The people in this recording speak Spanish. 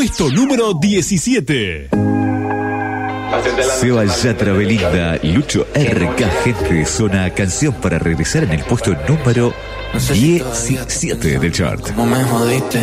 puesto número 17. Seba Yatra Belinda, Lucho RK, gente, zona canción para regresar en el puesto número 17 del chart. ¿Cómo me jodiste?